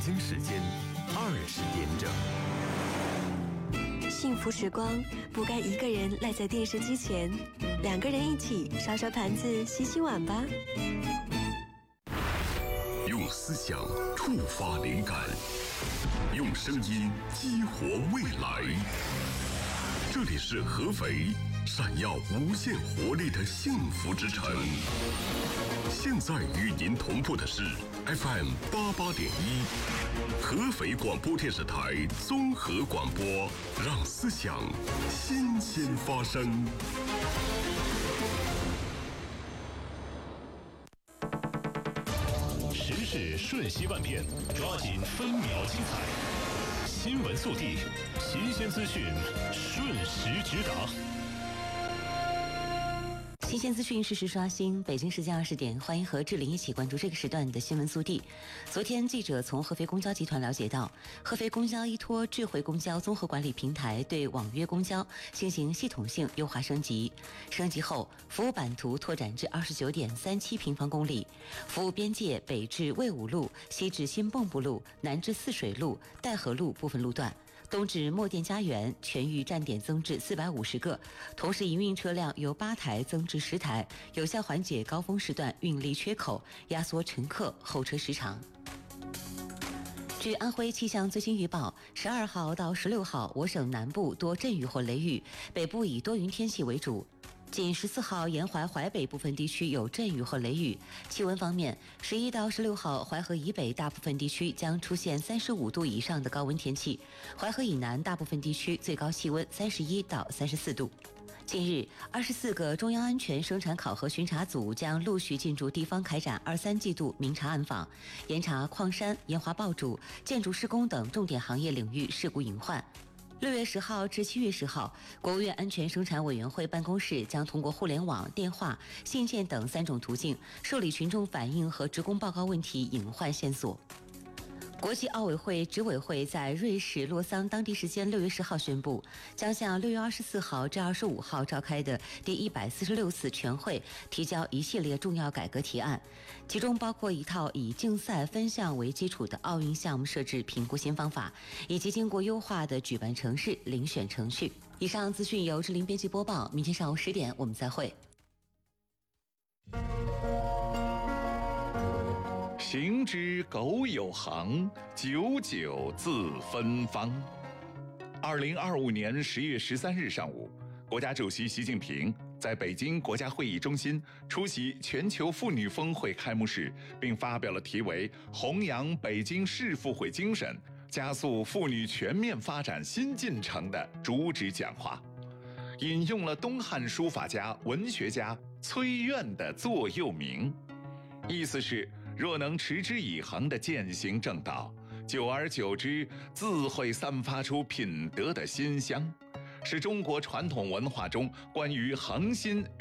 京时间20点整。 幸福时光不该一个人赖在电视机前，2个人一起刷刷盘子、洗洗碗吧。 用思想触发灵感，用声音激活未来。这里是合肥，闪耀无限活力的幸福之城。现在与您同步的是 FM 88.1，合肥广播电视台综合广播，让思想新鲜发生。 时事瞬息万变，抓紧分秒精彩。新闻速递，新鲜资讯，瞬时直达。 新鲜资讯，实时刷新。北京时间20点，欢迎和志玲一起关注这个时段的新闻速递。昨天，记者从合肥公交集团了解到，合肥公交依托智慧公交综合管理平台对网约公交进行系统性优化升级。升级后，服务版图拓展至29.37平方公里，服务边界北至魏武路，西至新蚌埠路，南至泗水路、戴河路部分路段。东至墨店家园，全域站点增至450个，同时营运车辆由8台增至10台，有效缓解高峰时段运力缺口，压缩乘客候车时长。据安徽气象最新预报，12号到16号，我省南部多阵雨或雷雨，北部以多云天气为主。仅14号沿淮淮北部分地区有阵雨或雷雨。气温方面，11到16号淮河以北大部分地区将出现35度以上的高温天气，淮河以南大部分地区最高气温31到34度。近日，24个中央安全生产考核巡查组将陆续进驻地方开展23季度明察暗访，严查矿山、烟花爆竹、建筑施工等重点行业领域事故隐患。6月10号至7月10号，国务院安全生产委员会办公室将通过互联网、电话、信件等3种途径，受理群众反映和职工报告问题隐患线索。国际奥委会执委会在瑞士洛桑当地时间6月10号宣布，将向6月24号至25号召开的第146次全会提交一系列重要改革提案，其中包括一套以竞赛分项为基础的奥运项目设置评估新方法，以及经过优化的举办城市遴选程序。以上资讯由志玲编辑播报，明天上午10点我们再会。 行之苟有行，久久自芬芳。2025年10月13日上午，国家主席习近平在北京国家会议中心出席全球妇女峰会开幕式，并发表了题为“弘扬北京市妇会精神，加速妇女全面发展新进程”的主旨讲话，引用了东汉书法家、文学家崔苑的座右铭，意思是若能持之以恒地践行正道，久而久之，自会散发出品德的馨香，是中国传统文化中关于恒心